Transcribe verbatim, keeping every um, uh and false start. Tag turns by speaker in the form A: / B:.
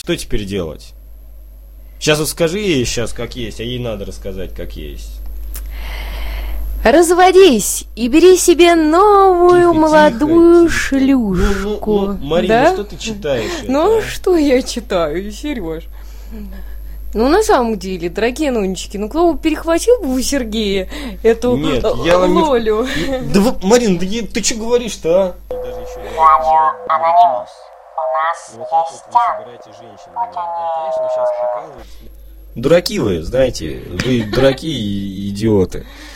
A: Что теперь делать? Сейчас вот скажи ей сейчас как есть, а ей надо рассказать как есть.
B: Разводись и бери себе новую
A: Тихо,
B: молодую
A: тихо,
B: шлюшку.
A: Ну, ну, ну, Марина,
B: да?
A: что ты читаешь?
B: Ну,
A: это, а?
B: что я читаю, Сереж? Ну, на самом деле, дорогие нонечки, ну, кто бы перехватил бы у Сергея эту
A: Нет, я вам не-
B: Лолю?
A: Да вы, Марин, да я- ты что говоришь-то, а? Даже еще не-
C: Радио
A: не
C: Анонимус.
A: родились.
C: У нас
A: Вот так вот
C: есть
A: вы
C: тян.
A: собираете женщин. Да, конечно, вы сейчас прикалываетесь. Дураки вы, знаете, вы дураки и идиоты.